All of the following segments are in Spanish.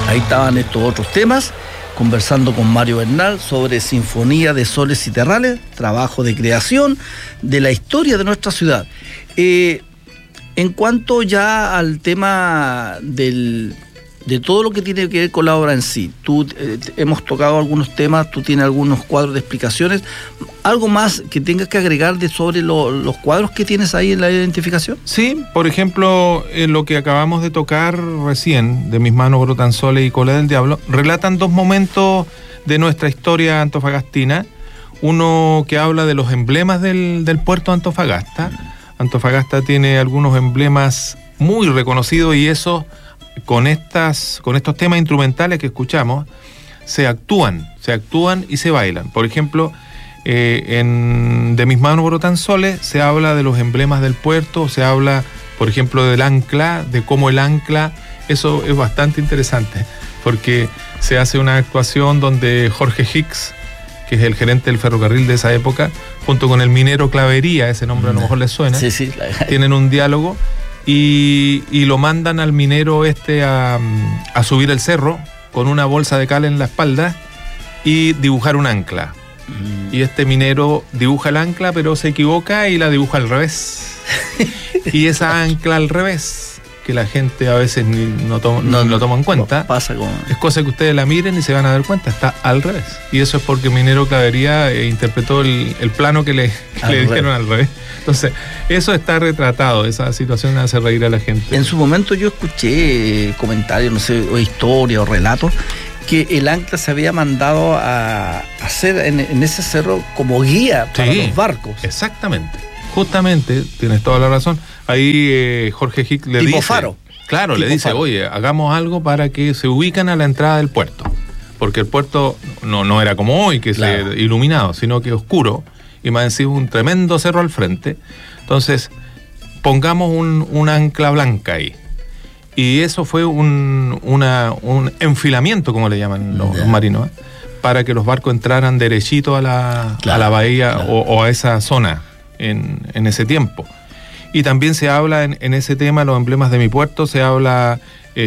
Ahí estaban estos otros temas, conversando con Mario Bernal sobre Sinfonía de Soles y Terrales, trabajo de creación de la historia de nuestra ciudad. En cuanto ya al tema de todo lo que tiene que ver con la obra en sí, hemos tocado algunos temas, tú tienes algunos cuadros de explicaciones, ¿algo más que tengas que agregar sobre los cuadros que tienes ahí en la identificación? Sí, por ejemplo, lo que acabamos de tocar recién, de Mis manos brotan soles y Cola del Diablo, relatan dos momentos de nuestra historia antofagastina, uno que habla de los emblemas del puerto de Antofagasta. Antofagasta tiene algunos emblemas muy reconocidos y esos, con estos temas instrumentales que escuchamos, se actúan y se bailan. Por ejemplo, de Mis manos brotan soles se habla de los emblemas del puerto, se habla, por ejemplo, del ancla, de cómo el ancla, eso es bastante interesante, porque se hace una actuación donde Jorge Hicks, que es el gerente del ferrocarril de esa época, junto con el minero Clavería, ese nombre a lo mejor les suena, sí. Tienen un diálogo y lo mandan al minero a subir el cerro con una bolsa de cal en la espalda y dibujar un ancla. Y este minero dibuja el ancla, pero se equivoca y la dibuja al revés. Y esa ancla al revés, que la gente a veces no toma en cuenta, es cosa que ustedes la miren y se van a dar cuenta, está al revés. Y eso es porque minero Clavería interpretó el plano que le dijeron al revés. Entonces, eso está retratado, esa situación hace reír a la gente. En su momento yo escuché comentarios, no sé, o historias o relatos, que el ancla se había mandado a hacer en ese cerro como guía para los barcos. Exactamente, justamente, tienes toda la razón. Ahí Jorge Hicks le dice... faro. Claro, le dice, oye, hagamos algo para que se ubican a la entrada del puerto. Porque el puerto no era como hoy, que claro, se iluminado, sino que oscuro. Y más encima un tremendo cerro al frente. Entonces, pongamos un ancla blanca ahí. Y eso fue un enfilamiento, como le llaman los marinos, para que los barcos entraran derechito a la bahía o a esa zona en ese tiempo. Y también se habla en ese tema, los emblemas de mi puerto, se habla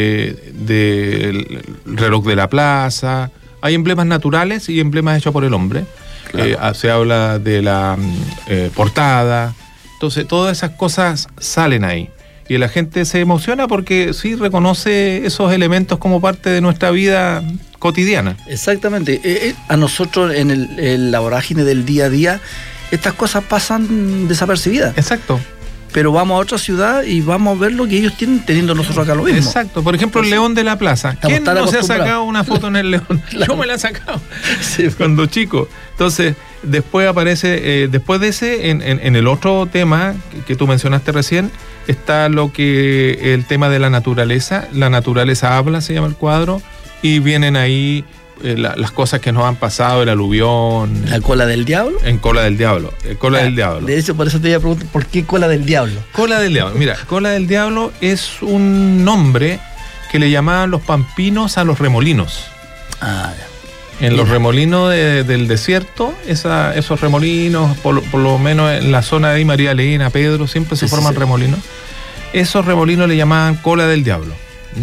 del reloj de la plaza. Hay emblemas naturales y emblemas hechos por el hombre. Claro. Se habla de la portada. Entonces, todas esas cosas salen ahí. Y la gente se emociona porque sí reconoce esos elementos como parte de nuestra vida cotidiana. Exactamente. A nosotros en la vorágine del día a día, estas cosas pasan desapercibidas. Exacto. Pero vamos a otra ciudad y vamos a ver lo que ellos tienen, teniendo nosotros acá lo mismo. Exacto. Por ejemplo, el León de la Plaza. ¿Quién no se ha sacado una foto en el León? Claro. Yo me la he sacado cuando chico. Entonces, después aparece, después de ese, en el otro tema que tú mencionaste recién, está el tema de la naturaleza. La naturaleza habla, se llama el cuadro, y vienen ahí las cosas que nos han pasado, el aluvión. ¿La cola del diablo? En Cola del Diablo. Cola del Diablo. De hecho, por eso te iba a preguntar, ¿por qué Cola del Diablo? Cola del Diablo. Mira, Cola del Diablo es un nombre que le llamaban los pampinos a los remolinos. En los remolinos del desierto, esos remolinos, por lo menos en la zona de María Elena, Pedro, siempre se forman remolinos. Esos remolinos le llamaban Cola del Diablo.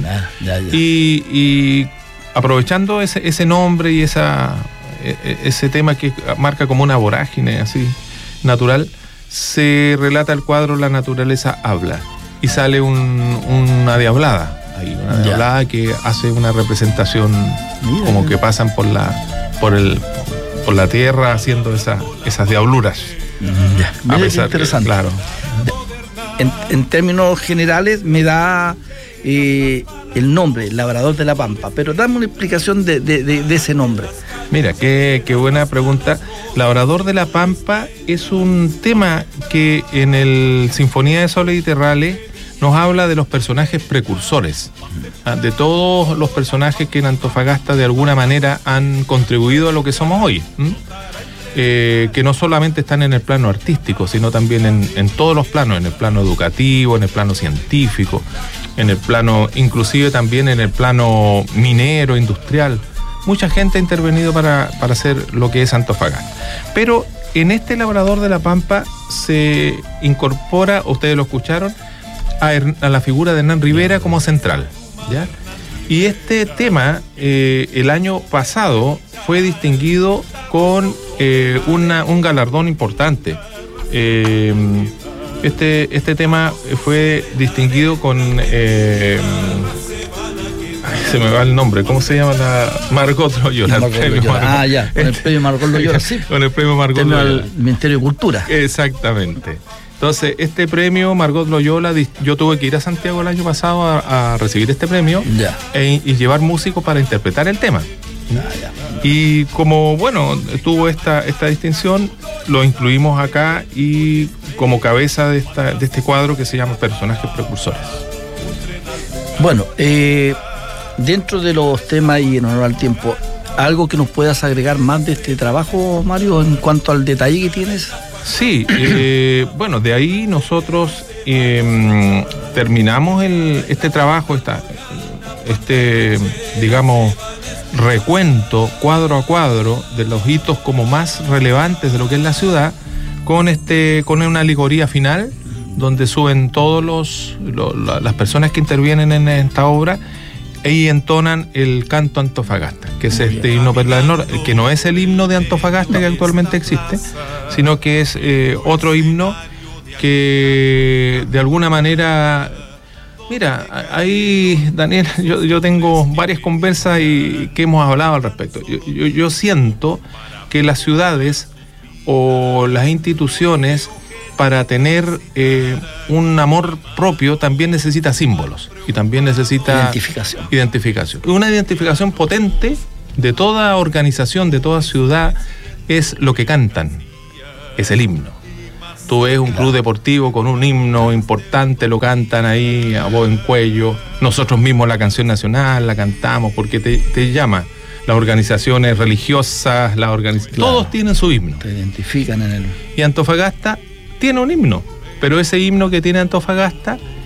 Y aprovechando ese nombre y ese tema que marca como una vorágine así natural, se relata el cuadro La naturaleza habla y sale una diablada. Hay una diablada que hace una representación como que pasan por la tierra haciendo esas diabluras. Mira qué interesante. Claro. En términos generales me da el nombre, Labrador de la Pampa, pero dame una explicación de ese nombre. Mira, qué buena pregunta. Labrador de la Pampa es un tema que en el Sinfonía de Soles y Terrales nos habla de los personajes precursores, de todos los personajes que en Antofagasta de alguna manera han contribuido a lo que somos hoy, que no solamente están en el plano artístico, sino también en todos los planos, en el plano educativo, en el plano científico, en el plano, inclusive también en el plano minero, industrial. Mucha gente ha intervenido para hacer lo que es Antofagasta. Pero en este Labrador de la Pampa se incorpora, ustedes lo escucharon, a la figura de Hernán Rivera como central, ¿ya? Y este tema, el año pasado, fue distinguido con un galardón importante. Este tema fue distinguido con... se me va el nombre, ¿cómo se llama? Margot Loyola. Con el premio Margot Loyola, sí. Con el premio Margot Loyola. Del Ministerio de Cultura. Exactamente. Entonces, este premio Margot Loyola, yo tuve que ir a Santiago el año pasado a recibir este premio y llevar músicos para interpretar el tema. Y como, bueno, tuvo esta distinción, lo incluimos acá y como cabeza de este cuadro que se llama Personajes Precursores. Bueno, dentro de los temas y en honor al tiempo, ¿algo que nos puedas agregar más de este trabajo, Mario, en cuanto al detalle que tienes? Sí, bueno, de ahí nosotros terminamos este trabajo, digamos, recuento cuadro a cuadro de los hitos como más relevantes de lo que es la ciudad, con una alegoría final donde suben todos las personas que intervienen en esta obra y entonan el canto Antofagasta, que es este himno Perla del Norte, que no es el himno de Antofagasta que actualmente existe, sino que es otro himno que de alguna manera... Mira, ahí, Daniel, yo tengo varias conversas y que hemos hablado al respecto. Yo siento que las ciudades o las instituciones, para tener un amor propio, también necesita símbolos y también necesita identificación. Una identificación potente de toda organización, de toda ciudad, es lo que cantan, es el himno. Tú ves un club deportivo con un himno importante, lo cantan ahí a voz en cuello. Nosotros mismos la canción nacional la cantamos porque te llama. Las organizaciones religiosas, todos tienen su himno. Te identifican en él. Y Antofagasta tiene un himno, pero ese himno que tiene Antofagasta